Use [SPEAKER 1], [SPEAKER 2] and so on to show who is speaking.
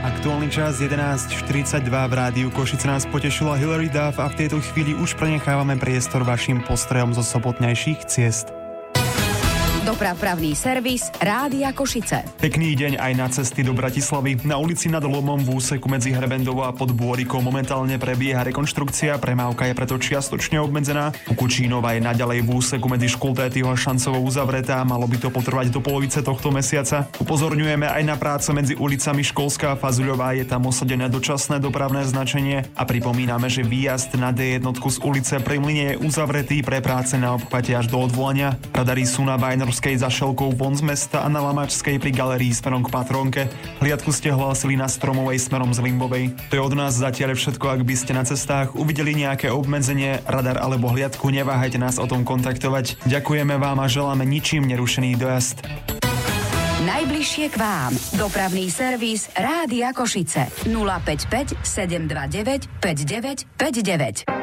[SPEAKER 1] Aktuálny čas 11.42 v rádiu Košice nás potešila Hilary Duff a v tejto chvíli už prenechávame priestor vašim postrehom zo sobotnejších ciest.
[SPEAKER 2] Dopravný servis Rádia Košice.
[SPEAKER 1] Pekný deň aj na cesty do Bratislavy. Na ulici Nad Lomom v úseku medzi Hrebendovou a Podbôrikou momentálne prebieha rekonštrukcia, premávka je preto čiastočne obmedzená. U Kučínova je naďalej v úseku medzi Škultétyho a Šancovou uzavretá, malo by to potrvať do polovice tohto mesiaca. Upozorňujeme aj na práce medzi ulicami Školská a Fazuľová, je tam osadené dočasné dopravné značenie a pripomíname, že výjazd na D1 z ulice Pri Mlyne je uzavretý pre práce na obchvate až do odvolania. Radary sú na za Šelkou von z mesta a na Lamačskej pri galérii smerom k Patrónke. Hliadku ste hlásili na Stromovej smerom z Limbovej. To je od nás zatiaľ všetko. Ak by ste na cestách uvideli nejaké obmedzenie, radar alebo hliadku, neváhajte nás o tom kontaktovať. Ďakujeme vám a želáme ničím nerušený dojazd.
[SPEAKER 2] Najbližšie k vám. Dopravný servis Rádia Košice. 055 729 5959.